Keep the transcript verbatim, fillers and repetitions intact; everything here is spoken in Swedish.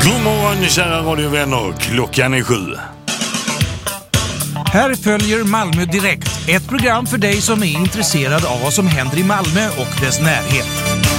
God morgon kära radiovänner, klockan är sju. Här följer Malmö Direkt, ett program för dig som är intresserad av vad som händer i Malmö och dess närhet.